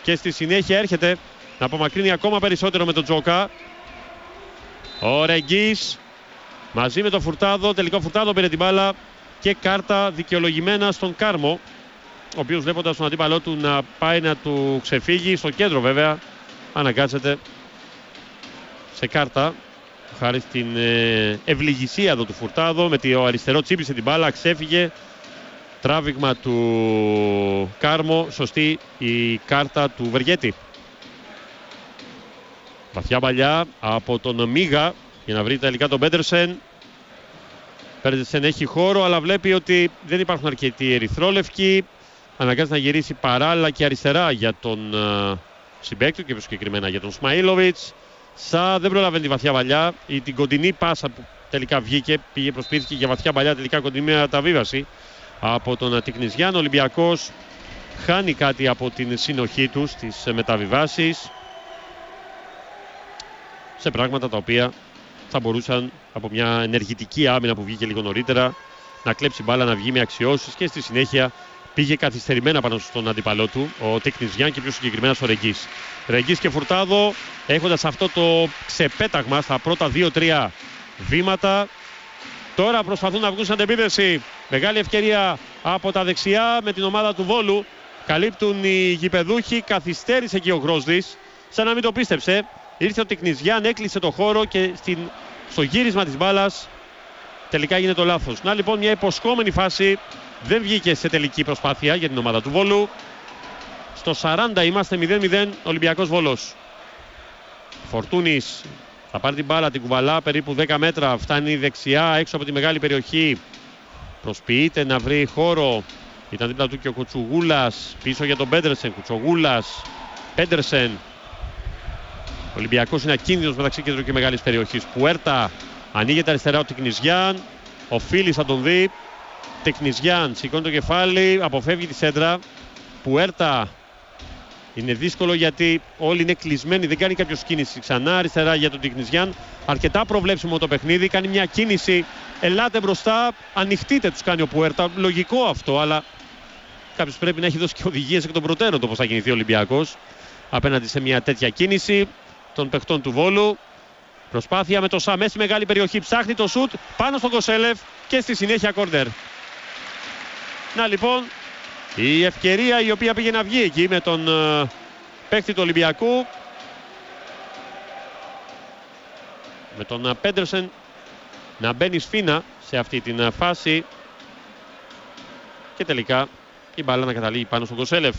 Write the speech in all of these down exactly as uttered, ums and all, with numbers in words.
και στη συνέχεια έρχεται να απομακρύνει ακόμα περισσότερο με τον Τζόκα. Ο Ρεγγίς μαζί με τον Φουρτάδο, τελικό Φουρτάδο πήρε την μπάλα και κάρτα δικαιολογημένα στον Κάρμο, ο οποίος βλέποντας τον αντίπαλό του να πάει να του ξεφύγει, στο κέντρο βέβαια αναγκάζεται σε κάρτα χάρη στην ευληγησία εδώ του Φουρτάδο. Με το αριστερό τσίπησε την μπάλα, ξέφυγε, τράβηγμα του Κάρμο, σωστή η κάρτα του Βεργέτη. Βαθιά παλιά από τον Μίγα για να βρει τελικά τον Πέντερσεν. Πέντερσεν έχει χώρο, αλλά βλέπει ότι δεν υπάρχουν αρκετοί ερυθρόλευκοι. Αναγκάζεται να γυρίσει παράλληλα και αριστερά για τον uh, συμπέκτη του και πιο συγκεκριμένα για τον Σμαΐλοβιτς. Σα δεν προλαβαίνει τη βαθιά παλιά ή την κοντινή πάσα που τελικά βγήκε. Πήγε, προσπίθηκε για βαθιά παλιά, τελικά κοντινή μεταβίβαση από τον Τικνιζιάν. Ο Ολυμπιακός χάνει κάτι από την συνοχή του στις μεταβιβάσεις σε πράγματα τα οποία θα μπορούσαν από μια ενεργητική άμυνα που βγήκε λίγο νωρίτερα να κλέψει μπάλα, να βγει με αξιώσεις, και στη συνέχεια πήγε καθυστερημένα πάνω στον αντίπαλό του ο Τικνιζιάν και πιο συγκεκριμένα στο Ρεγγίς. Ρεγγίς και Φουρτάδο έχοντας αυτό το ξεπέταγμα στα πρώτα δύο τρία βήματα. Τώρα προσπαθούν να βγουν σαν αντεπίθεση. Μεγάλη ευκαιρία από τα δεξιά με την ομάδα του Βόλου. Καλύπτουν οι γηπεδούχοι. Καθυστέρησε και ο Γκρόσδης, σαν να μην το πίστεψε. Ήρθε ο Τικνιζιάν, έκλεισε το χώρο και στην, στο γύρισμα της μπάλας τελικά έγινε το λάθος. Να λοιπόν μια υποσχόμενη φάση. Δεν βγήκε σε τελική προσπάθεια για την ομάδα του Βόλου. Στο σαράντα είμαστε, μηδέν μηδέν Ολυμπιακός Βόλος. Φορτούνης θα πάρει την μπάλα, την κουβαλά περίπου δέκα μέτρα. Φτάνει δεξιά έξω από τη μεγάλη περιοχή. Προσποιείται να βρει χώρο. Ήταν δίπλα του και ο Κουτσουγούλας. Πίσω για τον Πέντερσεν. Κουτσογούλας. Πέντερσεν. Ο Ολυμπιακός είναι ακίνδυνος μεταξύ κέντρου και μεγάλης περιοχής. Πουέρτα. Ανοίγεται αριστερά ο Τικνιζιάν. Ο Φίλης θα τον δει. Τικνιζιάν σηκώνει το κεφάλι. Αποφεύγει τη σέντρα. Πουέρτα. Είναι δύσκολο γιατί όλοι είναι κλεισμένοι. Δεν κάνει κάποιος κίνηση. Ξανά αριστερά για τον Τικνιζιάν. Αρκετά προβλέψιμο το παιχνίδι. Κάνει μια κίνηση. Ελάτε μπροστά. Ανοιχτείτε, τους κάνει ο Πουέρτα. Λογικό αυτό, αλλά κάποιος πρέπει να έχει δώσει και οδηγίες εκ των προτέρων το πώς θα κινηθεί ο Ολυμπιακός απέναντι σε μια τέτοια κίνηση των παιχτών του Βόλου. Προσπάθεια με το Σα μέση μεγάλη περιοχή. Ψάχνει το σουτ πάνω στον Κοσέλεφ και στη συνέχεια κόρνερ. Να λοιπόν η ευκαιρία η οποία πήγε να βγει εκεί με τον uh, παίκτη του Ολυμπιακού, με τον uh, Πέντερσεν να μπαίνει σφίνα σε αυτή την uh, φάση και τελικά η μπάλα να καταλήγει πάνω στον Κοσέλεφ.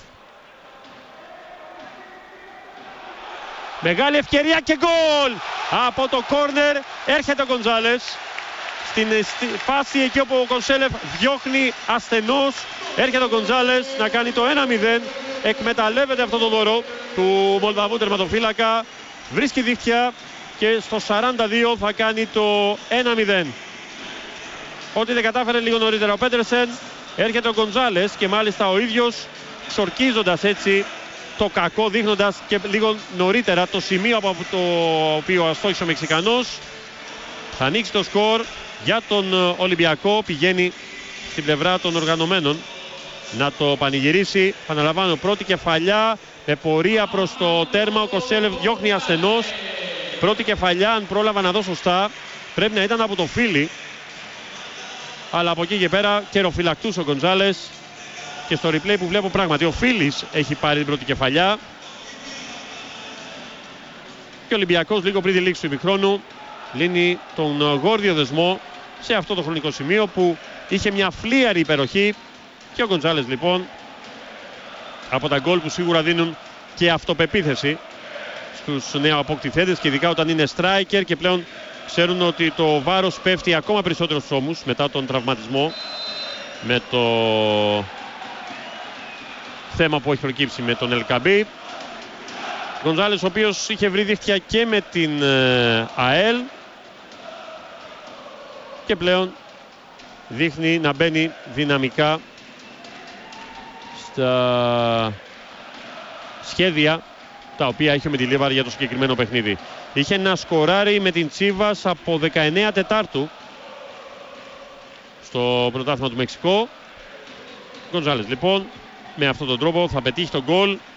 Μεγάλη ευκαιρία και γκολ! Από το κόρνερ έρχεται ο Γκοντζάλες στην στη φάση εκεί όπου ο Κοσέλεφ διώχνει ασθενώς. Έρχεται ο Γκοντζάλες να κάνει το ένα μηδέν. Εκμεταλλεύεται αυτό το δώρο του Μολδαβού τερματοφύλακα. Βρίσκει δίχτυα και στο σαράντα δύο θα κάνει το ένα μηδέν. Ό,τι δεν κατάφερε λίγο νωρίτερα ο Πέντερσεν, έρχεται ο Γκοντζάλες και μάλιστα ο ίδιος ξορκίζοντας έτσι το κακό, δείχνοντας και λίγο νωρίτερα το σημείο από το οποίο αστόχησε ο Μεξικανός. Θα ανοίξει το σκορ για τον Ολυμπιακό. Πηγαίνει στην πλευρά των οργανωμένων να το πανηγυρίσει. Παναλαμβάνω, πρώτη κεφαλιά με πορεία προς το τέρμα. Ο Κοσέλεφ διώχνει ασθενώς. Πρώτη κεφαλιά, αν πρόλαβα να δω σωστά, πρέπει να ήταν από το Φίλι. Αλλά από εκεί και πέρα καιροφυλακτούσε ο Γκοντζάλες. Και στο replay που βλέπω πράγματι ο Φίλης έχει πάρει την πρώτη κεφαλιά. Και ο Ολυμπιακός λίγο πριν τη λήξη του ημιχρόνου λύνει τον γόρδιο δεσμό σε αυτό το χρονικό σημείο που είχε μια φλίαρη υπεροχή. Και ο Γκοντζάλες λοιπόν από τα γκολ που σίγουρα δίνουν και αυτοπεποίθηση στους νέους αποκτηθέντες και ειδικά όταν είναι striker και πλέον ξέρουν ότι το βάρος πέφτει ακόμα περισσότερο στους ώμους μετά τον τραυματισμό με το θέμα που έχει προκύψει με τον Ελκαμπή. Γκοντζάλες ο οποίος είχε βρει δίχτυα και με την ε, ΑΕΛ και πλέον δείχνει να μπαίνει δυναμικά στα σχέδια τα οποία είχε με τη Λίβαρ για το συγκεκριμένο παιχνίδι. Είχε ένα σκοράρι με την Τσίβας από δεκαεννέα Τετάρτου στο πρωτάθλημα του Μεξικό. Γκοντζάλες λοιπόν με αυτόν τον τρόπο θα πετύχει τον γκολ